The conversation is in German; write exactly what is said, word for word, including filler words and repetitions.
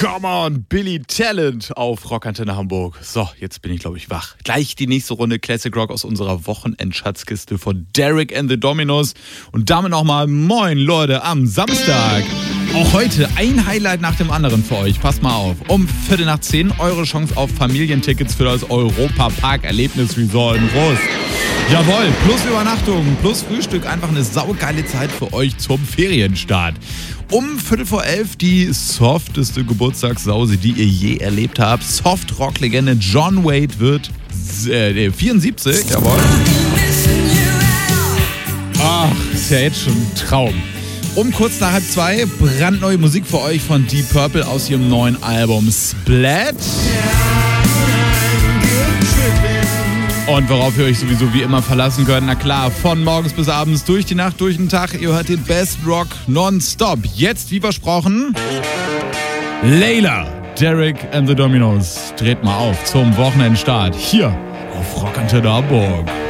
Come on, Billy Talent auf Rockantenne Hamburg. So, jetzt bin ich, glaube ich, wach. Gleich die nächste Runde Classic Rock aus unserer Wochenendschatzkiste von Derek and the Dominos. Und damit nochmal moin, Leute, am Samstag. Auch heute ein Highlight nach dem anderen für euch. Passt mal auf. Um Viertel nach zehn eure Chance auf Familientickets für das Europa-Park-Erlebnisresort in Rust. Jawohl, plus Übernachtung, plus Frühstück. Einfach eine saugeile Zeit für euch zum Ferienstart. Um Viertel vor elf die softeste Geburtstagssause, die ihr je erlebt habt. Soft-Rock-Legende John Waite wird äh, vierundsiebzig, jawohl. Ach, ist ja jetzt schon ein Traum. Um kurz nach halb zwei brandneue Musik für euch von Deep Purple aus ihrem neuen Album Splat. Und worauf ihr euch sowieso wie immer verlassen könnt, na klar, von morgens bis abends, durch die Nacht, durch den Tag, ihr hört den Best Rock nonstop. Jetzt, wie versprochen, Layla, Derek and the Dominos. Dreht mal auf zum Wochenendstart hier auf Rockantenne Hamburg.